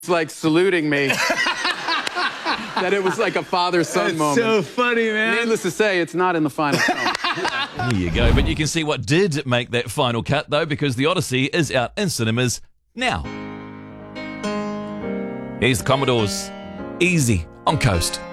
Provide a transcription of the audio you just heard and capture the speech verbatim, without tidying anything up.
It's like saluting me. That it was like a father-son moment. So funny, man. Needless to say, it's not in the final film. There you go. But you can see what did make that final cut, though, because The Odyssey is out in cinemas now. Here's the Commodores. Easy on Coast.